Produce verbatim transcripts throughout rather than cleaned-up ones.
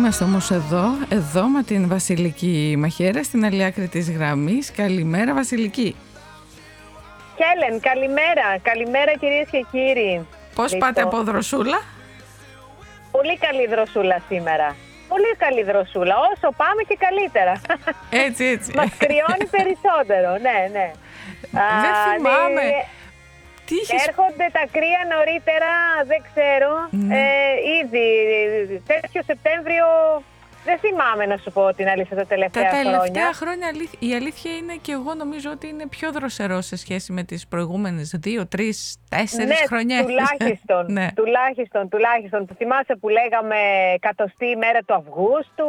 Είμαστε όμως εδώ, εδώ με την Βασιλική Μαχαίρα στην άλλη άκρη της γραμμής. Καλημέρα Βασιλική. Χέλεν, καλημέρα. Καλημέρα κυρίες και κύριοι. Πώς λοιπόν πάτε από δροσούλα? Πολύ καλή δροσούλα σήμερα. Πολύ καλή δροσούλα. Όσο πάμε και καλύτερα. Έτσι, έτσι. Μας κρυώνει περισσότερο. Ναι, ναι. Δεν Α, θυμάμαι. Ναι. Τι είχες... Έρχονται τα κρύα νωρίτερα, δεν ξέρω. Ναι. Ε, ήδη τέτοιο Σεπτέμβριο δεν θυμάμαι να σου πω την αλήθεια τα τελευταία χρόνια. Τα τελευταία χρόνια, χρόνια η αλήθεια είναι και εγώ νομίζω ότι είναι πιο δροσερό σε σχέση με τις προηγούμενες δύο, τρεις, τέσσερις ναι, χρονιές. Τουλάχιστον, ναι, τουλάχιστον, τουλάχιστον. Θυμάσαι που λέγαμε εκατοστή μέρα του Αυγούστου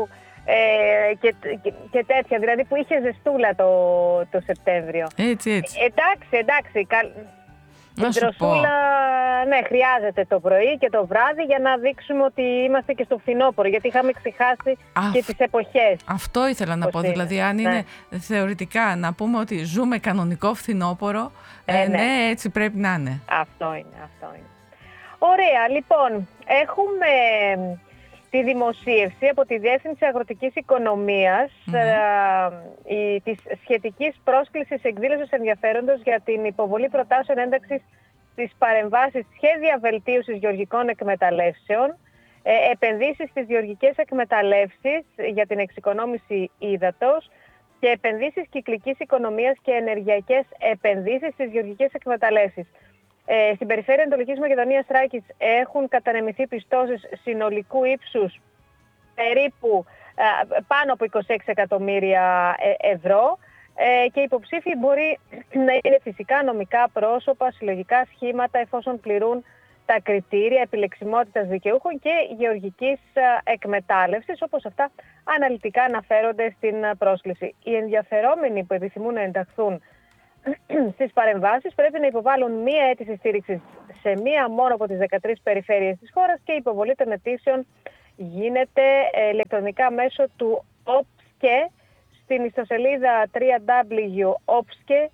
ε, και, και, και τέτοια, δηλαδή που είχε ζεστούλα το, το Σεπτέμβριο. Έτσι, έτσι. Ε, εντάξει, εντάξει. Καλ... Την δροσούλα, ναι, χρειάζεται το πρωί και το βράδυ για να δείξουμε ότι είμαστε και στο φθινόπωρο, γιατί είχαμε ξεχάσει Α, και τις εποχές. Αυτό ήθελα να πω, είναι. Δηλαδή αν ναι. είναι θεωρητικά να πούμε ότι ζούμε κανονικό φθινόπωρο, ε, ε, ναι. ναι, έτσι πρέπει να είναι. Αυτό είναι, αυτό είναι. Ωραία, λοιπόν, έχουμε τη δημοσίευση από τη Διεύθυνση Αγροτικής Οικονομίας mm. ε, η, της σχετικής πρόσκλησης εκδήλωσης ενδιαφέροντος για την υποβολή προτάσεων ένταξης στις παρεμβάσεις σχέδια βελτίωσης γεωργικών εκμεταλλεύσεων, ε, επενδύσεις στις γεωργικές εκμεταλλεύσεις για την εξοικονόμηση ύδατος και επενδύσεις κυκλικής οικονομίας και ενεργειακές επενδύσεις στις γεωργικές εκμεταλλεύσεις. Ε, στην περιφέρεια Ανατολικής Μακεδονίας Θράκης έχουν κατανεμηθεί πιστώσεις συνολικού ύψους περίπου ε, πάνω από είκοσι έξι εκατομμύρια ευρώ ε, και υποψήφιοι μπορεί να είναι φυσικά νομικά πρόσωπα, συλλογικά σχήματα εφόσον πληρούν τα κριτήρια επιλεξιμότητας δικαιούχων και γεωργικής εκμετάλλευσης, όπως αυτά αναλυτικά αναφέρονται στην πρόσκληση. Οι ενδιαφερόμενοι που επιθυμούν να ενταχθούν στις παρεμβάσεις πρέπει να υποβάλουν μία αίτηση στήριξης σε μία μόνο από τις δεκατρείς περιφέρειες της χώρας και η υποβολή των αιτήσεων γίνεται ηλεκτρονικά μέσω του OPSKE στην ιστοσελίδα double-u double-u double-u τελεία opske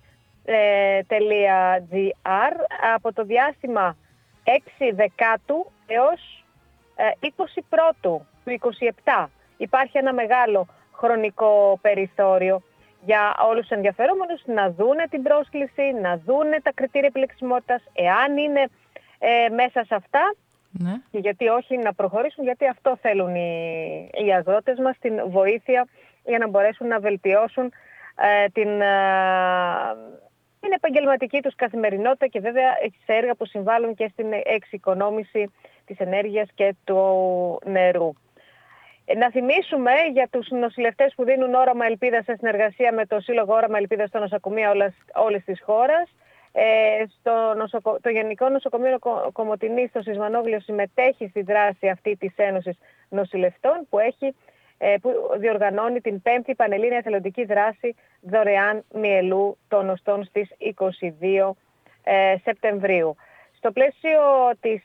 τελεία gr από το διάστημα έξι Δεκάτου έως είκοσι Πρώτου του είκοσι επτά. Υπάρχει ένα μεγάλο χρονικό περιθώριο για όλους τους ενδιαφερόμενους να δούνε την πρόσκληση, να δούνε τα κριτήρια επιλεξιμότητας, εάν είναι ε, μέσα σε αυτά ναι. και γιατί όχι να προχωρήσουν, γιατί αυτό θέλουν οι, οι αγρότες μας, την βοήθεια για να μπορέσουν να βελτιώσουν ε, την, ε, την επαγγελματική τους καθημερινότητα και βέβαια σε έργα που συμβάλλουν και στην εξοικονόμηση της ενέργειας και του νερού. Να θυμίσουμε για τους νοσηλευτές που δίνουν όραμα ελπίδας σε συνεργασία με το Σύλλογο Όραμα Ελπίδας στο νοσοκομεία όλες, όλες της χώρας. Ε, στο νοσοκο... Το Γενικό Νοσοκομείο Κομοτηνής στο Σισμανόγλιο συμμετέχει στη δράση αυτή της Ένωσης Νοσηλευτών που, έχει, ε, που διοργανώνει την πέμπτη Πανελλήνια Εθελοντική Δράση δωρεάν μυελού των οστών στις είκοσι δύο ε, Σεπτεμβρίου. Στο πλαίσιο της...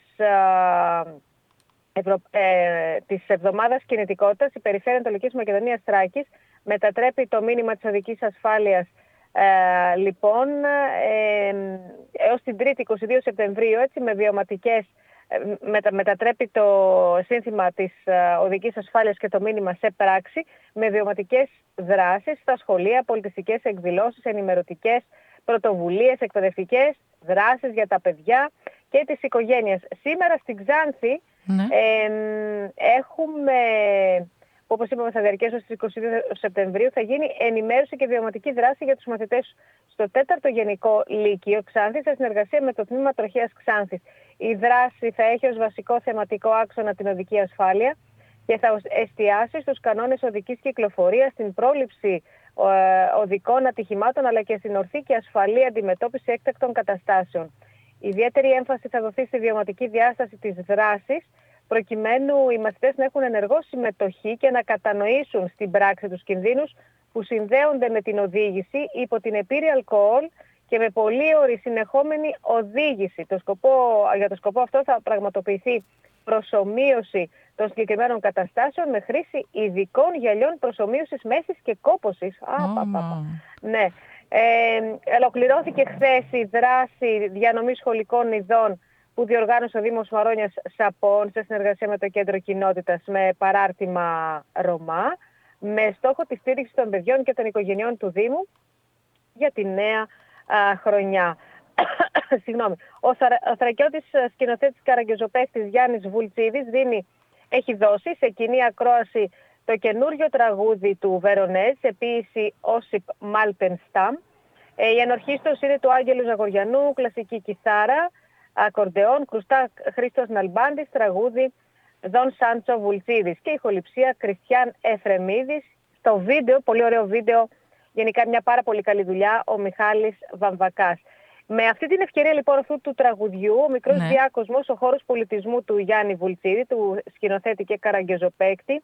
Ε, Ευρω... Ε, της εβδομάδας κινητικότητας, η Περιφέρεια Ανατολικής Μακεδονίας Θράκης μετατρέπει το μήνυμα της οδικής ασφάλειας ε, λοιπόν ε, έως την Τρίτη είκοσι δύο Σεπτεμβρίου έτσι, με βιωματικές, ε, μετα... μετατρέπει το σύνθημα της ε, οδικής ασφάλειας και το μήνυμα σε πράξη με βιωματικές δράσεις στα σχολεία, πολιτιστικές εκδηλώσεις, ενημερωτικές πρωτοβουλίες, εκπαιδευτικές δράσεις για τα παιδιά και τις οικογένειες. Σήμερα στην Ξάνθη ναι. ε, έχουμε, όπως είπαμε, θα διαρκέσει στις είκοσι δύο Σεπτεμβρίου, θα γίνει ενημέρωση και βιωματική δράση για τους μαθητές στο τέταρτο Γενικό Λύκειο Ξάνθης σε συνεργασία με το Τμήμα Τροχέας Ξάνθης. Η δράση θα έχει ως βασικό θεματικό άξονα την οδική ασφάλεια και θα εστιάσει στους κανόνες οδικής κυκλοφορίας, στην πρόληψη οδικών ατυχημάτων αλλά και στην ορθή και ασφαλή αντιμετώπιση έκτακτων καταστάσεων. Ιδιαίτερη έμφαση θα δοθεί στη βιωματική διάσταση της δράσης, προκειμένου οι μαθητές να έχουν ενεργό συμμετοχή και να κατανοήσουν στην πράξη τους κινδύνους που συνδέονται με την οδήγηση υπό την επίρρεια αλκοόλ και με πολύωρη συνεχόμενη οδήγηση. Το σκοπό, για το σκοπό αυτό θα πραγματοποιηθεί προσομοίωση των συγκεκριμένων καταστάσεων με χρήση ειδικών γυαλιών προσομοίωσης μέσης και κόπωσης. Α, oh. πα, πα, πα. Ναι. Ε, ολοκληρώθηκε χθες η δράση διανομής σχολικών ειδών που διοργάνωσε ο Δήμος Μαρόνιας Σαπών σε συνεργασία με το Κέντρο Κοινότητας με παράρτημα Ρωμά, με στόχο τη στήριξη των παιδιών και των οικογενειών του Δήμου για τη νέα α, χρονιά. Συγγνώμη. Ο, Θρα, ο θρακιώτης σκηνοθέτης καραγκιόζопαίκτης Γιάννης Βουλτσίδης δίνει, έχει δώσει σε κοινή ακρόαση το καινούριο τραγούδι του Βερονέζ σε ποίηση Όσιπ Μάλτενσταμ. Ε, η ενορχήστρωση είναι του Άγγελου Ζαγοριανού, κλασική κιθάρα, ακορντεόν, κρουστά Χρήστος Ναλμπάντης, τραγούδι Δον Σάντσο Βουλτσίδης και ηχοληψία Κριστιαν Εφρεμίδης. Στο βίντεο, πολύ ωραίο βίντεο, γενικά μια πάρα πολύ καλή δουλειά, ο Μιχάλης Βαμβακάς. Με αυτή την ευκαιρία λοιπόν αυτού του τραγουδιού, ο μικρός ναι. διάκοσμος, ο χώρος πολιτισμού του Γιάννη Βουλτσίδη, του σκηνοθέτη και καραγκιόζопαίκτη,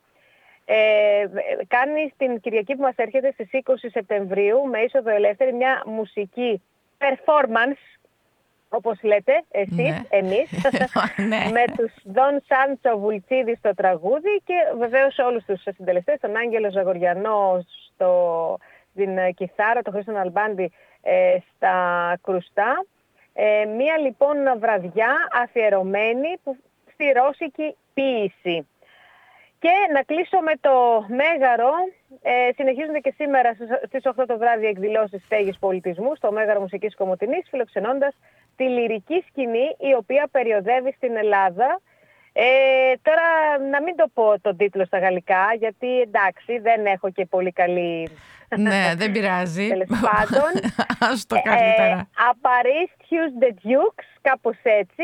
ε, κάνει στην Κυριακή που μας έρχεται στις είκοσι Σεπτεμβρίου με είσοδο ελεύθερη μια μουσική performance, όπως λέτε εσείς, ναι. εμείς, με τους Δον Σάντσο Βουλτσίδη στο τραγούδι και βεβαίως όλους τους συντελεστές, τον Άγγελο Ζαγοριανό στο, στην κιθάρα, τον Χρήστο Ναλμπάντη ε, στα κρουστά. Ε, μία λοιπόν βραδιά αφιερωμένη που, στη ρώσικη ποίηση. Και να κλείσω με το Μέγαρο. Ε, συνεχίζονται και σήμερα στις οκτώ το βράδυ εκδηλώσεις στέγης πολιτισμού στο Μέγαρο Μουσικής Κομοτηνής, φιλοξενώντας τη λυρική σκηνή η οποία περιοδεύει στην Ελλάδα. Ε, τώρα να μην το πω τον τίτλο στα γαλλικά, γιατί εντάξει δεν έχω και πολύ καλή... Ναι, δεν πειράζει. Τέλος πάντων. Ας το καλύτερα. Απαρίστιους de Dukes, κάπως έτσι.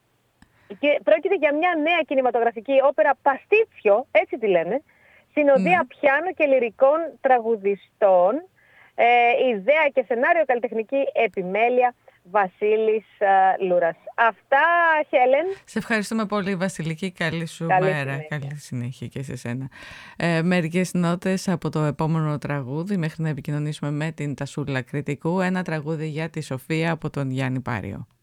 Και πρόκειται για μια νέα κινηματογραφική όπερα παστίτσιο, έτσι τη λένε, συνοδεία mm. πιάνο και λυρικών τραγουδιστών, ε, ιδέα και σενάριο καλλιτεχνική επιμέλεια Βασίλης uh, Λούρας. Αυτά, Χέλεν. Σε ευχαριστούμε πολύ, Βασιλική. Καλή σου Καλή μέρα. συνέχεια. Καλή συνέχεια και σε σένα. Ε, μερικές νότες από το επόμενο τραγούδι μέχρι να επικοινωνήσουμε με την Τασούλα Κρητικού. Ένα τραγούδι για τη Σοφία από τον Γιάννη Πάριο.